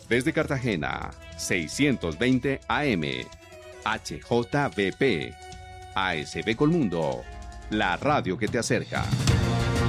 Desde Cartagena, 620 AM. HJBP. ASB Colmundo. La radio que te acerca.